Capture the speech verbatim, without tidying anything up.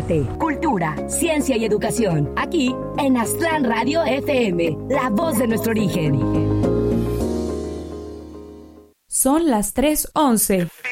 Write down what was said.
arte, cultura, ciencia y educación. Aquí en Aztlán Radio F M, la voz de nuestro origen. Son las tres once.